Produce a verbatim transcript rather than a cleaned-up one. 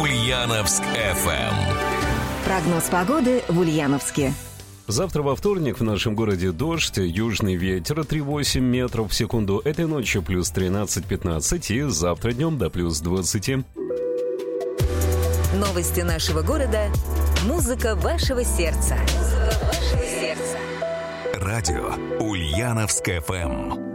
Ульяновск эф эм. Прогноз погоды в Ульяновске. Завтра во вторник в нашем городе дождь, южный ветер три целых восемь десятых метров в секунду. Этой ночью плюс тринадцать-пятнадцать и завтра днем до плюс двадцати. Новости нашего города. Музыка вашего сердца. Музыка вашего сердца. Радио Ульяновск эф эм.